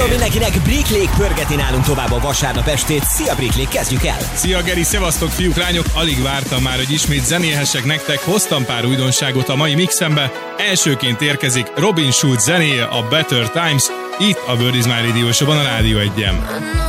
mindenkinek, Brick Lake pörgeti nálunk tovább a vasárnap estét. Szia Brick Lake, kezdjük el! Szia Geri, szevasztok fiúk, lányok, alig vártam már, hogy ismét zenélhessek nektek, hoztam pár újdonságot a mai mixembe. Elsőként érkezik Robin Schulz zenéje, a Better Times, itt a Bird Is My Radio Show-ban, a Rádió 1-en.